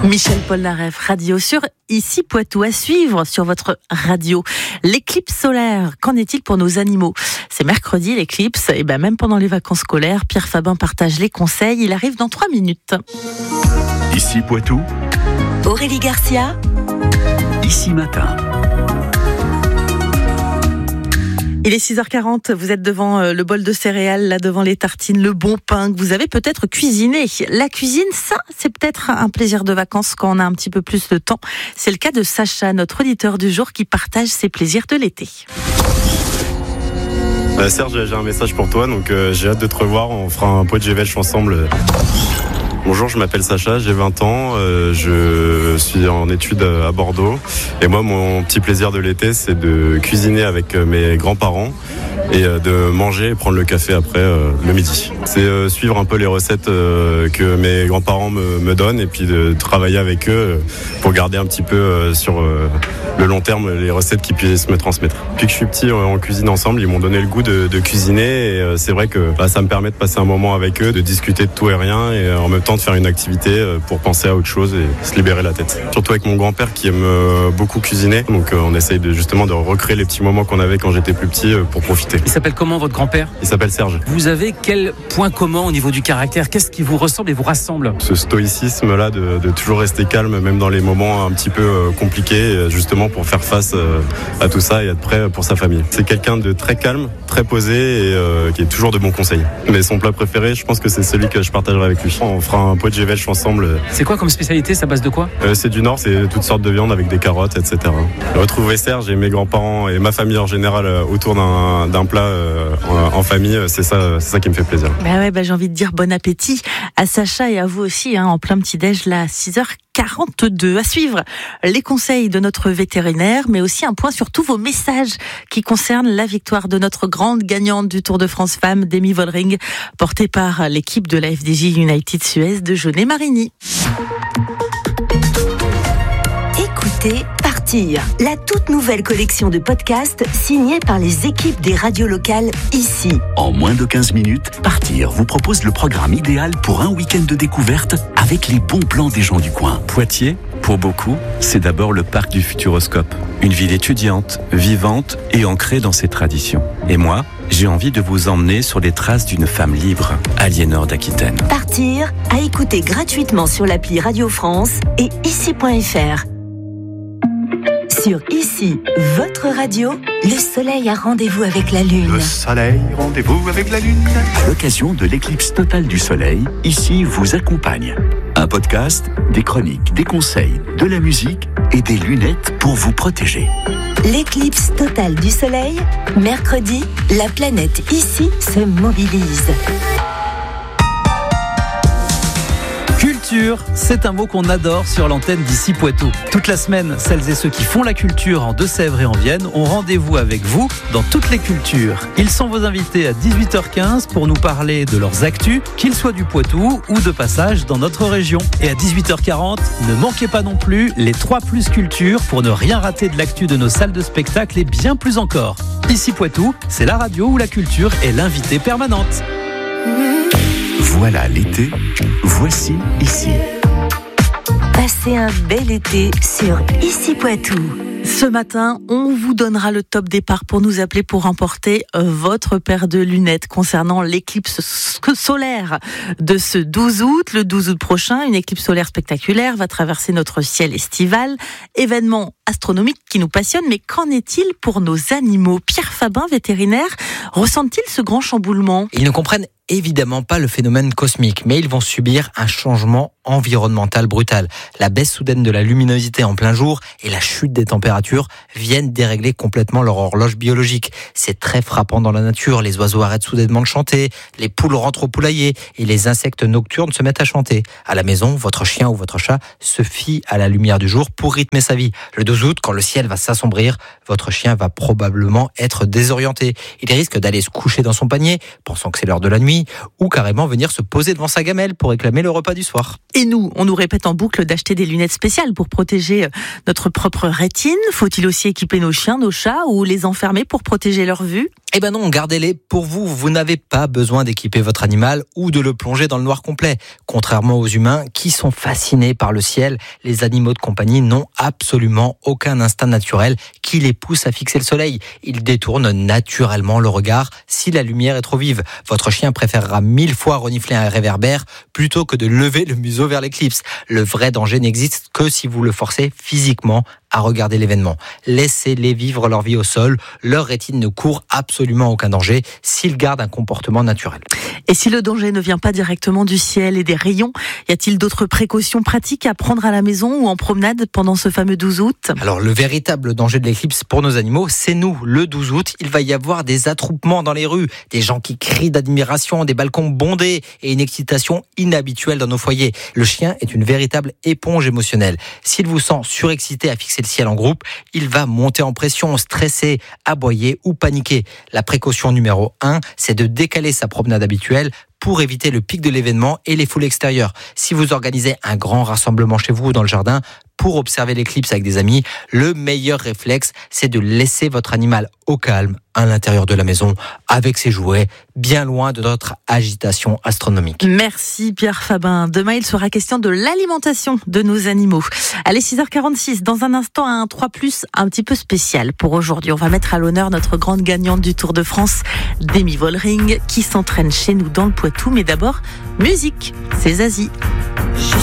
Michel Polnareff, radio sur Ici Poitou, à suivre sur votre radio. L'éclipse solaire, qu'en est-il pour nos animaux ? C'est mercredi l'éclipse, et même pendant les vacances scolaires, Pierre Fabin partage les conseils, il arrive dans 3 minutes. Ici Poitou, Aurélie Garcia, Ici Matin. Il est 6h40, vous êtes devant le bol de céréales, là devant les tartines, le bon pain que vous avez peut-être cuisiné. La cuisine, ça, c'est peut-être un plaisir de vacances quand on a un petit peu plus de temps. C'est le cas de Sacha, notre auditeur du jour qui partage ses plaisirs de l'été. Serge, j'ai un message pour toi, donc j'ai hâte de te revoir, on fera un pot de gévêche ensemble. Bonjour, je m'appelle Sacha, j'ai 20 ans, je suis en études à Bordeaux et moi mon petit plaisir de l'été c'est de cuisiner avec mes grands-parents et de manger et prendre le café après le midi. C'est suivre un peu les recettes que mes grands-parents me donnent et puis de travailler avec eux pour garder un petit peu sur le long terme les recettes qu'ils puissent me transmettre. Depuis que je suis petit, on cuisine ensemble, ils m'ont donné le goût de cuisiner et c'est vrai que ça me permet de passer un moment avec eux, de discuter de tout et rien et en même temps de faire une activité pour penser à autre chose et se libérer la tête. Surtout avec mon grand-père qui aime beaucoup cuisiner, donc on essaye justement de recréer les petits moments qu'on avait quand j'étais plus petit pour profiter. Il s'appelle comment votre grand-père ? Il s'appelle Serge. Vous avez quel point commun au niveau du caractère ? Qu'est-ce qui vous ressemble et vous rassemble ? Ce stoïcisme-là de toujours rester calme, même dans les moments un petit peu compliqués, justement pour faire face à tout ça et être prêt pour sa famille. C'est quelqu'un de très calme, très posé et qui est toujours de bons conseils. Mais son plat préféré, je pense que c'est celui que je partagerai avec lui. On fera un pot de gévêche ensemble. C'est quoi comme spécialité ? C'est à base de quoi ? C'est du Nord, c'est toutes sortes de viandes avec des carottes, etc. Retrouver Serge et mes grands-parents et ma famille en général autour d'un plat en famille, c'est ça qui me fait plaisir. J'ai envie de dire bon appétit à Sacha et à vous aussi, en plein petit-déj là à 6h42. À suivre les conseils de notre vétérinaire, mais aussi un point sur tous vos messages qui concernent la victoire de notre grande gagnante du Tour de France Femmes, Demi Vollering, portée par l'équipe de la FDJ United Suez de Jaunet Marigny. écoutez Partir, la toute nouvelle collection de podcasts signée par les équipes des radios locales ici. En moins de 15 minutes, Partir vous propose le programme idéal pour un week-end de découverte avec les bons plans des gens du coin. Poitiers, pour beaucoup, c'est d'abord le parc du Futuroscope. Une ville étudiante, vivante et ancrée dans ses traditions. Et moi, j'ai envie de vous emmener sur les traces d'une femme libre, Aliénor d'Aquitaine. Partir, à écouter gratuitement sur l'appli Radio France et ici.fr. Sur Ici, votre radio, le soleil a rendez-vous avec la lune. Le soleil, rendez-vous avec la lune. À l'occasion de l'éclipse totale du soleil, Ici vous accompagne. Un podcast, des chroniques, des conseils, de la musique et des lunettes pour vous protéger. L'éclipse totale du soleil, mercredi, la planète Ici se mobilise. Culture, c'est un mot qu'on adore sur l'antenne d'Ici Poitou. Toute la semaine, celles et ceux qui font la culture en Deux-Sèvres et en Vienne ont rendez-vous avec vous dans toutes les cultures. Ils sont vos invités à 18h15 pour nous parler de leurs actus, qu'ils soient du Poitou ou de passage dans notre région. Et à 18h40, ne manquez pas non plus les 3 plus cultures pour ne rien rater de l'actu de nos salles de spectacle et bien plus encore. Ici Poitou, c'est la radio où la culture est l'invitée permanente. Voilà l'été, voici Ici. Passez un bel été sur Ici Poitou. Ce matin, on vous donnera le top départ pour nous appeler pour remporter votre paire de lunettes concernant l'éclipse solaire de ce 12 août. Le 12 août prochain, une éclipse solaire spectaculaire va traverser notre ciel estival. Événement astronomique qui nous passionne, mais qu'en est-il pour nos animaux ? Pierre Fabin, vétérinaire, ressentent-ils ce grand chamboulement ? Ils ne comprennent évidemment pas le phénomène cosmique, mais ils vont subir un changement environnemental brutal. La baisse soudaine de la luminosité en plein jour et la chute des températures viennent dérégler complètement leur horloge biologique. C'est très frappant dans la nature. Les oiseaux arrêtent soudainement de chanter, les poules rentrent au poulailler et les insectes nocturnes se mettent à chanter. À la maison, votre chien ou votre chat se fie à la lumière du jour pour rythmer sa vie. Le 12 août, quand le ciel va s'assombrir, votre chien va probablement être désorienté. Il risque d'aller se coucher dans son panier, pensant que c'est l'heure de la nuit, nuit ou carrément venir se poser devant sa gamelle pour réclamer le repas du soir. Et nous, on nous répète en boucle d'acheter des lunettes spéciales pour protéger notre propre rétine. Faut-il aussi équiper nos chiens, nos chats ou les enfermer pour protéger leur vue ? Eh ben non, gardez-les pour vous. Vous n'avez pas besoin d'équiper votre animal ou de le plonger dans le noir complet. Contrairement aux humains qui sont fascinés par le ciel, les animaux de compagnie n'ont absolument aucun instinct naturel qui les pousse à fixer le soleil. Ils détournent naturellement le regard si la lumière est trop vive. Votre chien préférera 1000 fois renifler un réverbère plutôt que de lever le museau vers l'éclipse. Le vrai danger n'existe que si vous le forcez physiquement à regarder l'événement. Laissez-les vivre leur vie au sol. Leur rétine ne court absolument aucun danger s'ils gardent un comportement naturel. Et si le danger ne vient pas directement du ciel et des rayons, y a-t-il d'autres précautions pratiques à prendre à la maison ou en promenade pendant ce fameux 12 août ? Alors le véritable danger de l'éclipse pour nos animaux, c'est nous. Le 12 août, il va y avoir des attroupements dans les rues, des gens qui crient d'admiration, des balcons bondés et une excitation inhabituelle dans nos foyers. Le chien est une véritable éponge émotionnelle. S'il vous sent surexcité à fixer le ciel en groupe, il va monter en pression, stresser, aboyer ou paniquer. La précaution numéro 1, c'est de décaler sa promenade habituelle pour éviter le pic de l'événement et les foules extérieures. Si vous organisez un grand rassemblement chez vous ou dans le jardin pour observer l'éclipse avec des amis, le meilleur réflexe, c'est de laisser votre animal au calme à l'intérieur de la maison avec ses jouets, bien loin de notre agitation astronomique. Merci Pierre Fabin. Demain, il sera question de l'alimentation de nos animaux. Allez, 6h46, dans un instant, un 3+, un petit peu spécial pour aujourd'hui. On va mettre à l'honneur notre grande gagnante du Tour de France, Demi Vollering, qui s'entraîne chez nous dans le Poitou. Mais d'abord, musique, c'est Zazie.